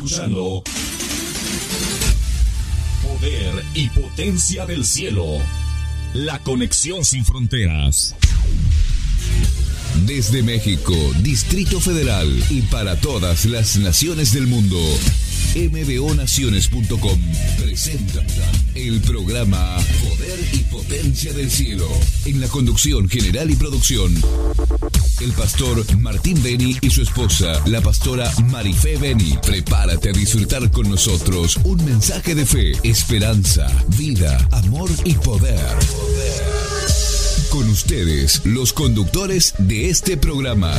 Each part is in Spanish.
escuchando Poder y Potencia del Cielo. La conexión sin fronteras. Desde México, Distrito Federal y para todas las naciones del mundo, mbonaciones.com presenta el programa Poder y Potencia del Cielo. En la conducción general y producción, el pastor Martín Beni y su esposa, la pastora Marifé Beni. Prepárate a disfrutar con nosotros un mensaje de fe, esperanza, vida, amor y poder. Con ustedes, los conductores de este programa.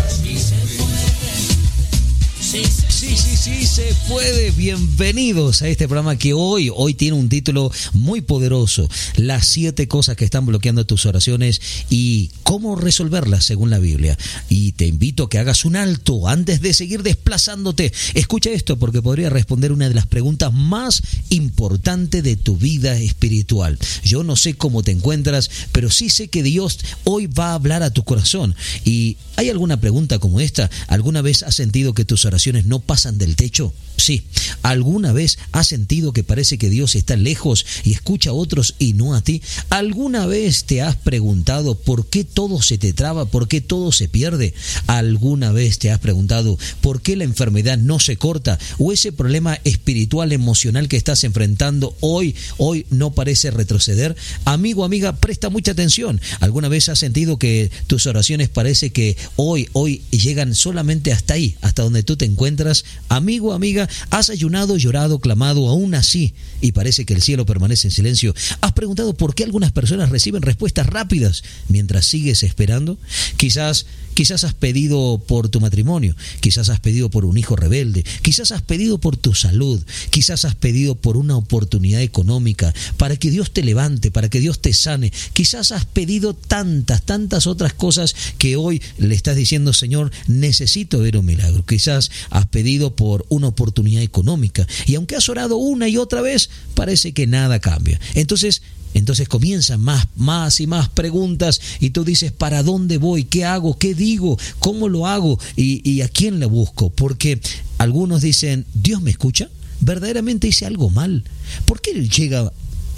Sí, se puede. Bienvenidos a este programa que hoy tiene un título muy poderoso: las 7 cosas que están bloqueando tus oraciones y cómo resolverlas según la Biblia. Y te invito a que hagas un alto antes de seguir desplazándote. Escucha esto, porque podría responder una de las preguntas más importantes de tu vida espiritual. Yo no sé cómo te encuentras, pero sí sé que Dios hoy va a hablar a tu corazón. ¿Y hay alguna pregunta como esta? ¿Alguna vez has sentido que tus oraciones no pasan del techo? Sí. ¿Alguna vez has sentido que parece que Dios está lejos y escucha a otros y no a ti? ¿Alguna vez te has preguntado por qué todo se te traba, por qué todo se pierde? ¿Alguna vez te has preguntado por qué la enfermedad no se corta o ese problema espiritual, emocional que estás enfrentando hoy no parece retroceder? Amigo, amiga, presta mucha atención. ¿Alguna vez has sentido que tus oraciones parece que hoy llegan solamente hasta ahí, hasta donde tú te encuentras? Amigo, amiga, has ayunado, llorado, clamado, aún así, y parece que el cielo permanece en silencio. ¿Has preguntado por qué algunas personas reciben respuestas rápidas mientras sigues esperando? Quizás has pedido por tu matrimonio, quizás has pedido por un hijo rebelde, quizás has pedido por tu salud, quizás has pedido por una oportunidad económica, para que Dios te levante, para que Dios te sane. Quizás has pedido tantas otras cosas que hoy le estás diciendo: Señor, necesito ver un milagro. Quizás has pedido por una oportunidad económica y aunque has orado una y otra vez, parece que nada cambia. Entonces comienzan más y más preguntas y tú dices: ¿para dónde voy? ¿Qué hago? ¿Qué digo? ¿Cómo lo hago? ¿Y a quién le busco? Porque algunos dicen: ¿Dios me escucha? ¿Verdaderamente hice algo mal? ¿Por qué llega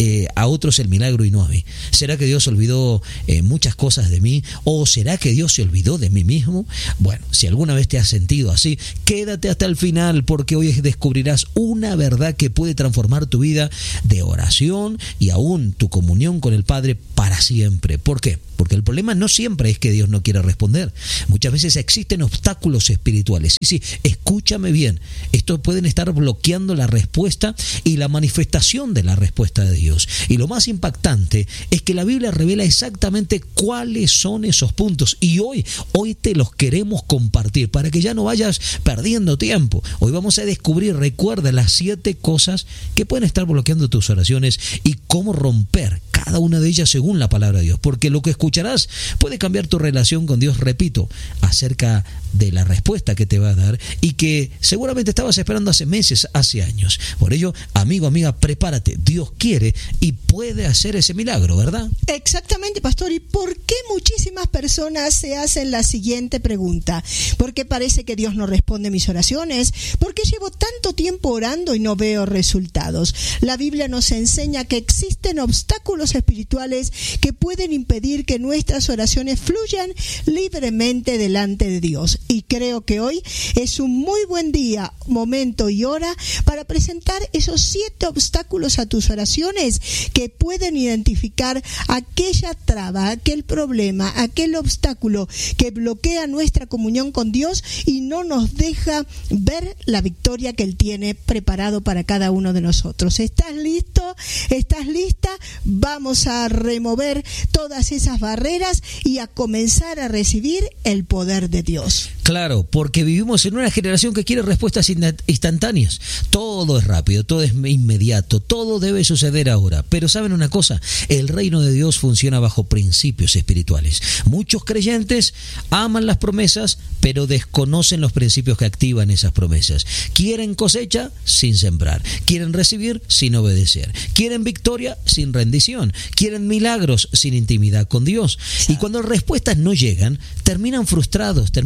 a otros el milagro y no a mí? ¿Será que Dios olvidó muchas cosas de mí? ¿O será que Dios se olvidó de mí mismo? Bueno, si alguna vez te has sentido así, quédate hasta el final, porque hoy descubrirás una verdad que puede transformar tu vida de oración y aún tu comunión con el Padre para siempre. ¿Por qué? Porque el problema no siempre es que Dios no quiera responder. Muchas veces existen obstáculos espirituales. Sí, escúchame bien. Estos pueden estar bloqueando la respuesta y la manifestación de la respuesta de Dios. Y lo más impactante es que la Biblia revela exactamente cuáles son esos puntos. Y hoy te los queremos compartir para que ya no vayas perdiendo tiempo. Hoy vamos a descubrir, recuerda, las 7 cosas que pueden estar bloqueando tus oraciones y cómo romper cada una de ellas según la palabra de Dios, porque lo que escucharás puede cambiar tu relación con Dios, repito, acerca de la respuesta que te va a dar y que seguramente estabas esperando hace meses, hace años. Por ello, amigo, amiga, prepárate. Dios quiere y puede hacer ese milagro, ¿verdad? Exactamente, pastor. ¿Y por qué muchísimas personas se hacen la siguiente pregunta? ¿Por qué parece que Dios no responde mis oraciones? ¿Por qué llevo tanto tiempo orando y no veo resultados? La Biblia nos enseña que existen obstáculos espirituales que pueden impedir que nuestras oraciones fluyan libremente delante de Dios. Y creo que hoy es un muy buen día, momento y hora para presentar esos 7 obstáculos a tus oraciones que pueden identificar aquella traba, aquel problema, aquel obstáculo que bloquea nuestra comunión con Dios y no nos deja ver la victoria que Él tiene preparado para cada uno de nosotros. ¿Estás listo? ¿Estás lista? Vamos a remover todas esas barreras y a comenzar a recibir el poder de Dios. Claro, porque vivimos en una generación que quiere respuestas instantáneas. Todo es rápido, todo es inmediato, todo debe suceder ahora. Pero ¿saben una cosa? El reino de Dios funciona bajo principios espirituales. Muchos creyentes aman las promesas, pero desconocen los principios que activan esas promesas. Quieren cosecha sin sembrar, quieren recibir sin obedecer, quieren victoria sin rendición, quieren milagros sin intimidad con Dios. Y cuando las respuestas no llegan, terminan frustrados, terminan decepcionados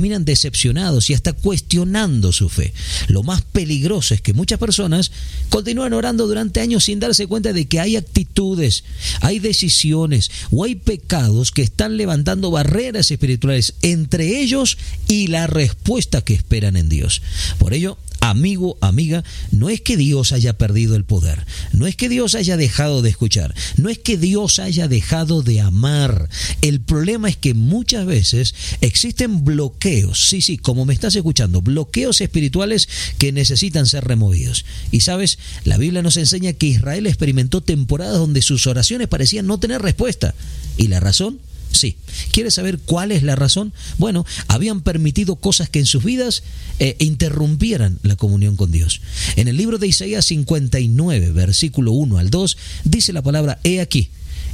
decepcionados y hasta cuestionando su fe. Lo más peligroso es que muchas personas continúan orando durante años sin darse cuenta de que hay actitudes, hay decisiones o hay pecados que están levantando barreras espirituales entre ellos y la respuesta que esperan en Dios. Por ello, amigo, amiga, no es que Dios haya perdido el poder, no es que Dios haya dejado de escuchar, no es que Dios haya dejado de amar. El problema es que muchas veces existen bloqueos, sí, como me estás escuchando, bloqueos espirituales que necesitan ser removidos. Y sabes, la Biblia nos enseña que Israel experimentó temporadas donde sus oraciones parecían no tener respuesta. ¿Y la razón? Sí. ¿Quieres saber cuál es la razón? Bueno, habían permitido cosas que en sus vidas interrumpieran la comunión con Dios. En el libro de Isaías 59, versículo 1 al 2, dice la palabra: he aquí,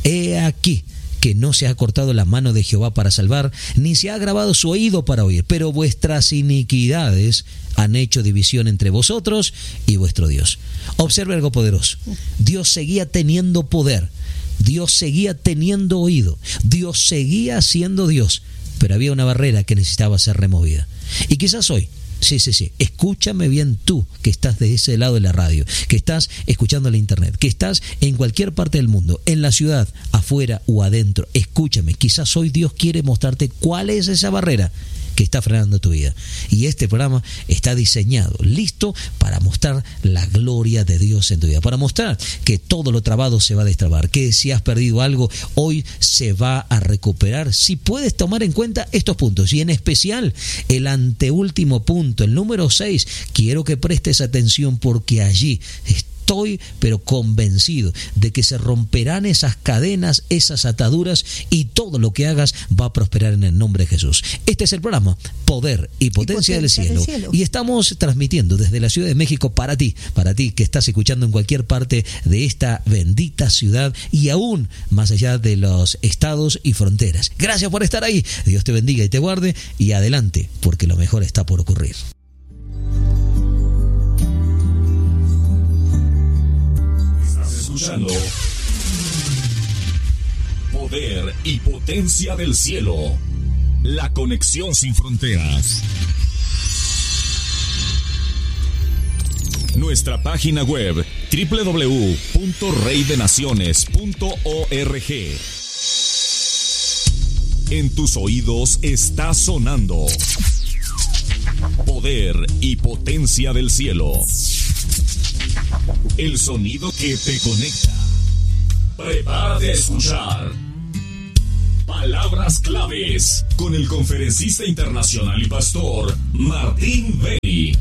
que no se ha cortado la mano de Jehová para salvar, ni se ha agravado su oído para oír, pero vuestras iniquidades han hecho división entre vosotros y vuestro Dios. Observe algo poderoso. Dios seguía teniendo poder, Dios seguía teniendo oído, Dios seguía siendo Dios, pero había una barrera que necesitaba ser removida. Y quizás hoy, sí, escúchame bien tú que estás de ese lado de la radio, que estás escuchando la internet, que estás en cualquier parte del mundo, en la ciudad, afuera o adentro, escúchame, quizás hoy Dios quiere mostrarte cuál es esa barrera que está frenando tu vida. Y este programa está diseñado, listo para mostrar la gloria de Dios en tu vida, para mostrar que todo lo trabado se va a destrabar, que si has perdido algo, hoy se va a recuperar. Si puedes tomar en cuenta estos puntos, y en especial el anteúltimo punto, el número 6, quiero que prestes atención porque allí estoy pero convencido de que se romperán esas cadenas, esas ataduras, y todo lo que hagas va a prosperar en el nombre de Jesús. Este es el programa Poder y Potencia del Cielo. Y estamos transmitiendo desde la Ciudad de México para ti que estás escuchando en cualquier parte de esta bendita ciudad y aún más allá de los estados y fronteras. Gracias por estar ahí. Dios te bendiga y te guarde, y adelante, porque lo mejor está por ocurrir. Escuchando Poder y Potencia del Cielo, la conexión sin fronteras. Nuestra página web www.reydenaciones.org. En tus oídos está sonando Poder y Potencia del Cielo, el sonido que te conecta. Prepárate a escuchar palabras claves con el conferencista internacional y pastor Martín Beni.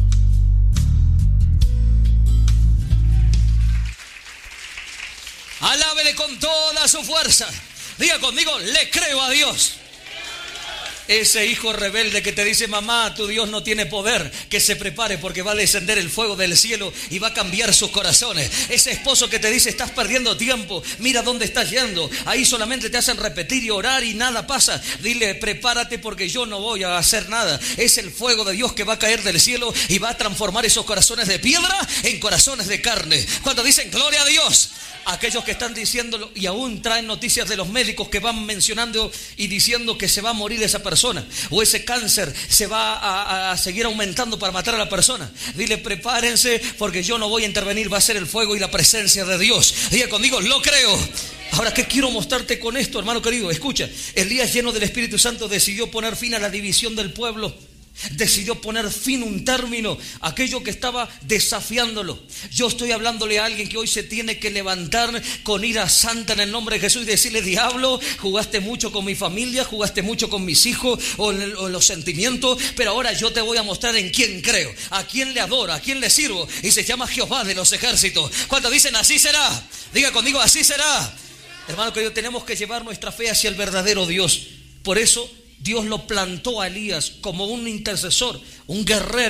Alábele con toda su fuerza. Diga conmigo: le creo a Dios. Ese hijo rebelde que te dice: mamá, tu Dios no tiene poder, que se prepare porque va a descender el fuego del cielo y va a cambiar sus corazones. Ese esposo que te dice: estás perdiendo tiempo, mira dónde estás yendo, ahí solamente te hacen repetir y orar y nada pasa. Dile: prepárate porque yo no voy a hacer nada. Es el fuego de Dios que va a caer del cielo y va a transformar esos corazones de piedra en corazones de carne. Cuando dicen gloria a Dios, aquellos que están diciéndolo y aún traen noticias de los médicos que van mencionando y diciendo que se va a morir esa persona, o ese cáncer se va a seguir aumentando para matar a la persona. Dile: prepárense porque yo no voy a intervenir, va a ser el fuego y la presencia de Dios. Diga conmigo: lo creo. Ahora, ¿qué quiero mostrarte con esto, hermano querido? Escucha, Elías, lleno del Espíritu Santo, decidió poner fin a la división del pueblo. Decidió poner fin, un término, a aquello que estaba desafiándolo. Yo estoy hablándole a alguien que hoy se tiene que levantar con ira santa en el nombre de Jesús y decirle: diablo, jugaste mucho con mi familia, jugaste mucho con mis hijos o en los sentimientos, pero ahora yo te voy a mostrar en quién creo, a quién le adoro, a quién le sirvo, y se llama Jehová de los ejércitos. ¿Cuántos dicen así será? Diga conmigo: así será. Hermano querido, tenemos que llevar nuestra fe hacia el verdadero Dios. Por eso Dios lo plantó a Elías como un intercesor, un guerrero,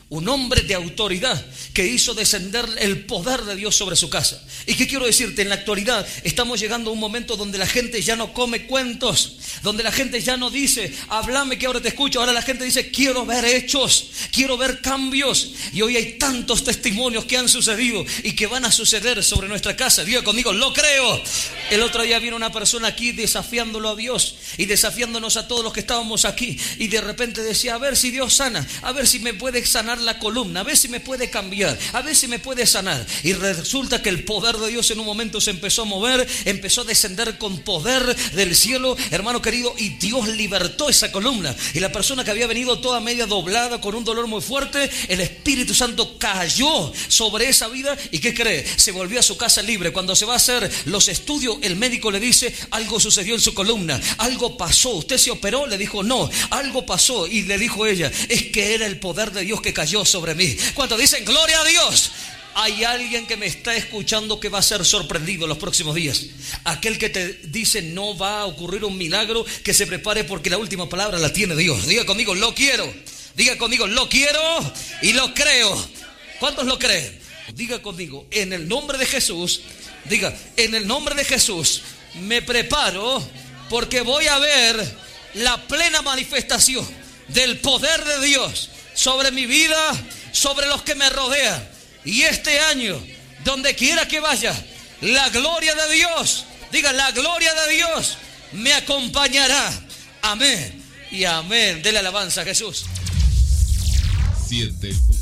un hombre de autoridad que hizo descender el poder de Dios sobre su casa. ¿Y qué quiero decirte? En la actualidad estamos llegando a un momento donde la gente ya no come cuentos, donde la gente ya no dice, háblame que ahora te escucho. Ahora la gente dice, quiero ver hechos, quiero ver cambios. Y hoy hay tantos testimonios que han sucedido y que van a suceder sobre nuestra casa. Diga conmigo, lo creo. El otro día vino una persona aquí desafiándolo a Dios y desafiándonos a todos los que estábamos aquí, y de repente decía, a ver si Dios sana, a ver si me puede sanar la columna, a ver si me puede cambiar, a ver si me puede sanar. Y resulta que el poder de Dios en un momento se empezó a mover, empezó a descender con poder del cielo, hermano querido, y Dios libertó esa columna. Y la persona que había venido toda media doblada con un dolor muy fuerte, el Espíritu Santo cayó sobre esa vida. ¿Y qué cree? Se volvió a su casa libre. Cuando se va a hacer los estudios, el médico le dice, algo sucedió en su columna, algo pasó. ¿Usted se operó? Le dijo, no, algo pasó. Y le dijo ella, es que era el poder de Dios que cayó sobre mí. ¿Cuántos dicen gloria a Dios? Hay alguien que me está escuchando que va a ser sorprendido en los próximos días. Aquel que te dice no va a ocurrir un milagro, que se prepare porque la última palabra la tiene Dios. Diga conmigo, lo quiero. Diga conmigo, lo quiero y lo creo. ¿Cuántos lo creen? Diga conmigo, en el nombre de Jesús. Diga, en el nombre de Jesús me preparo porque voy a ver la plena manifestación del poder de Dios sobre mi vida, sobre los que me rodean. Y este año, donde quiera que vaya, la gloria de Dios, diga, la gloria de Dios me acompañará. Amén y amén. Dele alabanza a Jesús. 7.